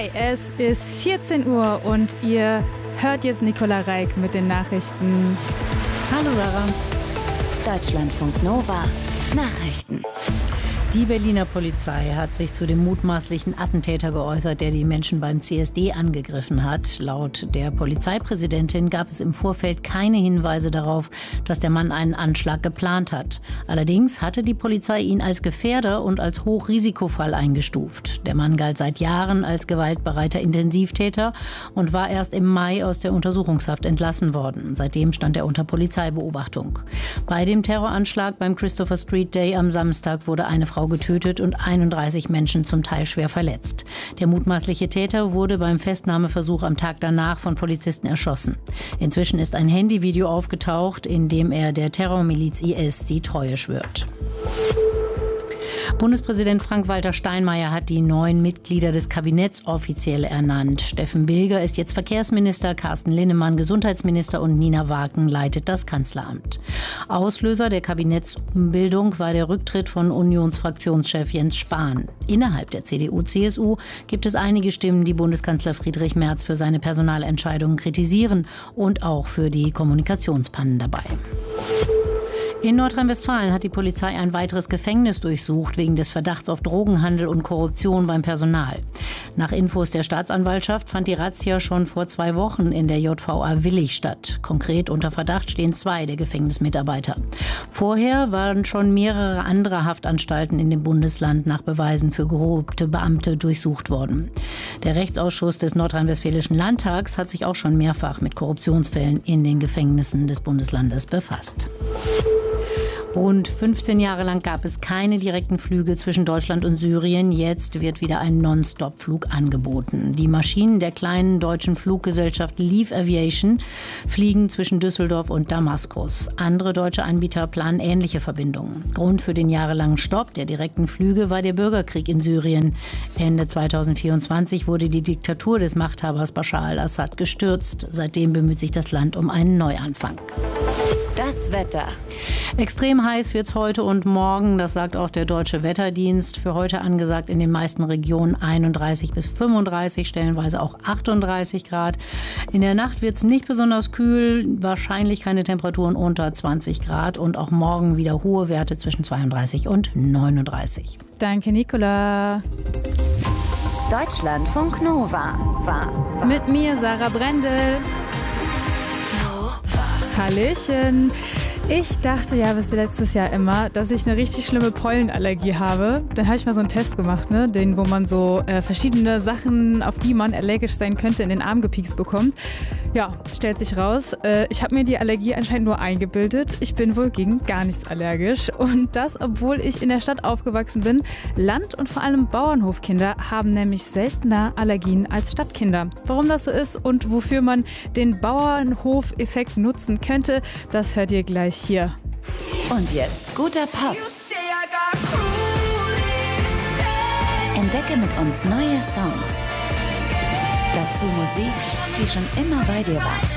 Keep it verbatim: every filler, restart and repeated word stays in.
Hi, es ist vierzehn Uhr und ihr hört jetzt Nicola Reik mit den Nachrichten. Hallo Sarah. Deutschlandfunk Nova. Nachrichten. Die Berliner Polizei hat sich zu dem mutmaßlichen Attentäter geäußert, der die Menschen beim C S D angegriffen hat. Laut der Polizeipräsidentin gab es im Vorfeld keine Hinweise darauf, dass der Mann einen Anschlag geplant hat. Allerdings hatte die Polizei ihn als Gefährder und als Hochrisikofall eingestuft. Der Mann galt seit Jahren als gewaltbereiter Intensivtäter und war erst im Mai aus der Untersuchungshaft entlassen worden. Seitdem stand er unter Polizeibeobachtung. Bei dem Terroranschlag beim Christopher Street Day am Samstag wurde eine Frau getötet und einunddreißig Menschen zum Teil schwer verletzt. Der mutmaßliche Täter wurde beim Festnahmeversuch am Tag danach von Polizisten erschossen. Inzwischen ist ein Handyvideo aufgetaucht, in dem er der Terrormiliz I S die Treue schwört. Bundespräsident Frank-Walter Steinmeier hat die neuen Mitglieder des Kabinetts offiziell ernannt. Steffen Bilger ist jetzt Verkehrsminister, Carsten Linnemann Gesundheitsminister und Nina Waken leitet das Kanzleramt. Auslöser der Kabinettsumbildung war der Rücktritt von Unionsfraktionschef Jens Spahn. Innerhalb der C D U C S U gibt es einige Stimmen, die Bundeskanzler Friedrich Merz für seine Personalentscheidungen kritisieren und auch für die Kommunikationspannen dabei. In Nordrhein-Westfalen hat die Polizei ein weiteres Gefängnis durchsucht wegen des Verdachts auf Drogenhandel und Korruption beim Personal. Nach Infos der Staatsanwaltschaft fand die Razzia schon vor zwei Wochen in der J V A Willig statt. Konkret unter Verdacht stehen zwei der Gefängnismitarbeiter. Vorher waren schon mehrere andere Haftanstalten in dem Bundesland nach Beweisen für korrupte Beamte durchsucht worden. Der Rechtsausschuss des Nordrhein-Westfälischen Landtags hat sich auch schon mehrfach mit Korruptionsfällen in den Gefängnissen des Bundeslandes befasst. Rund fünfzehn Jahre lang gab es keine direkten Flüge zwischen Deutschland und Syrien. Jetzt wird wieder ein Non-Stop-Flug angeboten. Die Maschinen der kleinen deutschen Fluggesellschaft Leaf Aviation fliegen zwischen Düsseldorf und Damaskus. Andere deutsche Anbieter planen ähnliche Verbindungen. Grund für den jahrelangen Stopp der direkten Flüge war der Bürgerkrieg in Syrien. Ende zweitausendvierundzwanzig wurde die Diktatur des Machthabers Bashar al-Assad gestürzt. Seitdem bemüht sich das Land um einen Neuanfang. Das Wetter. Extrem heiß wird's heute und morgen, das sagt auch der Deutsche Wetterdienst. Für heute angesagt in den meisten Regionen einunddreißig bis fünfunddreißig, stellenweise auch achtunddreißig Grad. In der Nacht wird's nicht besonders kühl, wahrscheinlich keine Temperaturen unter zwanzig Grad und auch morgen wieder hohe Werte zwischen zweiunddreißig und neununddreißig. Danke, Nicola. Deutschlandfunk Nova. Mit mir, Sarah Brendel. Hallöchen. Ich dachte ja bis letztes Jahr immer, dass ich eine richtig schlimme Pollenallergie habe. Dann habe ich mal so einen Test gemacht, ne? Den, wo man so äh, verschiedene Sachen, auf die man allergisch sein könnte, in den Arm gepiekst bekommt. Ja, stellt sich raus, äh, ich habe mir die Allergie anscheinend nur eingebildet. Ich bin wohl gegen gar nichts allergisch. Und das, obwohl ich in der Stadt aufgewachsen bin. Land- und vor allem Bauernhofkinder haben nämlich seltener Allergien als Stadtkinder. Warum das so ist und wofür man den Bauernhofeffekt nutzen könnte, das hört ihr gleich hier. Und jetzt guter Pop. Entdecke mit uns neue Songs. Dazu Musik, die schon immer bei dir war.